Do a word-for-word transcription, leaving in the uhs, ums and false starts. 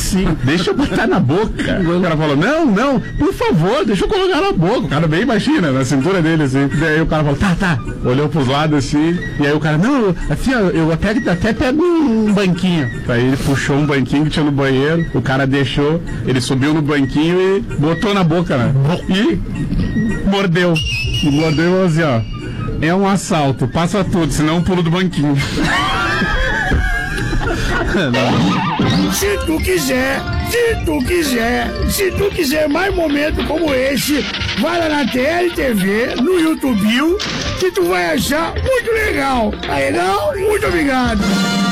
assim, deixa eu botar na boca. O cara falou, não, não, por favor, deixa eu colocar na boca. O cara bem baixinho, né, na cintura dele, assim. Daí o cara falou, tá, tá. Olhou pros lados, assim, e aí o cara, não, assim, ó, eu até, até pego um banquinho. Aí ele puxou um banquinho que tinha no banheiro, o cara deixou, ele subiu no banquinho e botou na boca, né? E mordeu. E mordeu assim, ó. É um assalto, passa tudo, senão eu pulo do banquinho. Se tu quiser, se tu quiser, se tu quiser mais momentos como esse, vai lá na T L T V, no YouTube, que tu vai achar muito legal. Tá legal? Muito obrigado.